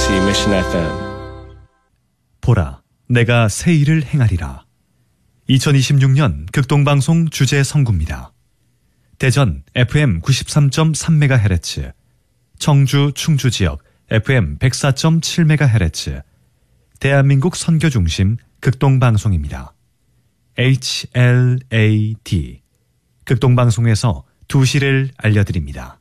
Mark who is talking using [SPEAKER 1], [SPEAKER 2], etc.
[SPEAKER 1] KBOC Mission FM.
[SPEAKER 2] 보라, 내가 새 일을 행하리라. 2026년 극동방송 주제 선구입니다. 대전 FM 93.3MHz, 청주 충주 지역 FM 104.7MHz, 대한민국 선교중심 극동방송입니다. HLAD, 극동방송에서 2시를 알려드립니다.